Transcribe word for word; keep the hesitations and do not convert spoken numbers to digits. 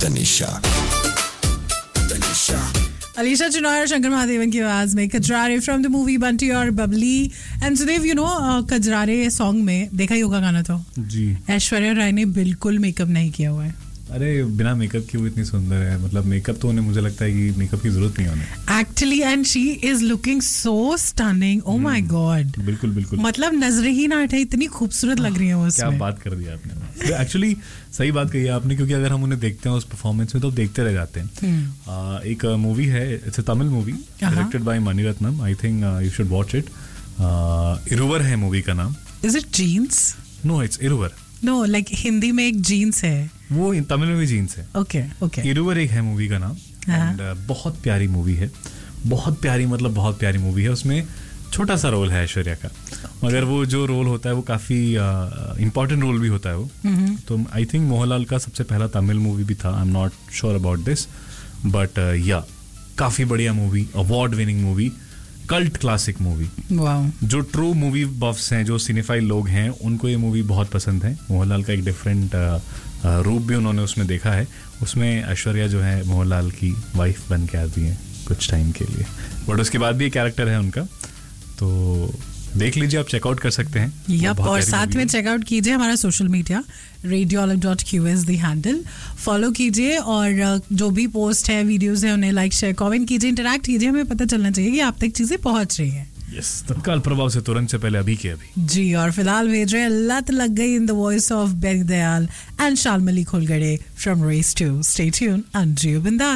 तनिषा तनिषा अलीशा चुनार और शंकर महादेवन की आवाज में कजरारे फ्रॉम द मूवी बंटी और Babli. And Sudev, you know कजरारे song में देखा ही होगा गाना तो जी. ऐश्वर्या राय ने बिल्कुल मेकअप नहीं किया हुआ है. अरे बिना मेकअप की वो इतनी सुंदर है. मतलब मेकअप तो उन्हें, मुझे लगता है कि मेकअप की जरूरत नहीं होने actually. And she is looking so stunning. Oh my God. बिल्कुल बिल्कुल. मतलब नजर ही ना हटे, इतनी खूबसूरत लग रही है वो उसमें. क्या बात कर दी आपने. एक्चुअली सही बात कही आपने, क्योंकि अगर हम उन्हें देखते हैं उस परफॉर्मेंस में तो देखते रह जाते हैं. uh, एक मूवी है, it's a Tamil movie directed by Mani Ratnam. I think you should watch it. Iruvar है मूवी का नाम. Is it jeans? No, it's Iruvar. No, like Hindi में एक जीन्स है, वो तमिल में भी जीन्स है. Okay okay. इरुवर एक है मूवी का नाम. एंड uh, बहुत प्यारी मूवी है. बहुत प्यारी, मतलब बहुत प्यारी मूवी है. उसमें छोटा सा रोल है ऐश्वर्या का, मगर वो जो रोल होता है वो काफ़ी इम्पोर्टेंट रोल भी होता है वो. तो आई थिंक मोहनलाल का सबसे पहला तमिल मूवी भी था. I am not sure about this, but या काफ़ी बढ़िया movie, award winning movie, cult classic movie. Wow. जो ट्रू मूवी बफ्स हैं, जो सिनेफाइल लोग हैं, उनको ये मूवी बहुत पसंद है. मोहनलाल का एक डिफरेंट रूप भी उन्होंने उसमें देखा है. उसमें ऐश्वर्या जो है मोहनलाल की वाइफ बन के आती है कुछ टाइम के लिए, बट उसके बाद भी एक कैरेक्टर है उनका. तो देख लीजिए, आप चेकआउट कर सकते हैं. यप, और साथ में चेकआउट कीजिए हमारा social media, रेडियोलॉग dot Q is the handle. Follow कीजिए और जो भी पोस्ट है, वीडियोस है, उन्हें लाइक शेयर कमेंट कीजिए, इंटरैक्ट कीजिए. हमें पता चलना चाहिए कि आप तक चीजें पहुंच रही हैं. यस, तत्काल प्रभाव से, तुरंत से पहले, अभी के अभी जी. और फिलहाल भेज रहे लत लग गई in the voice of Beni Dayal and Shalmali Kholgade from raise to. Stay tune and जियो बिंदास.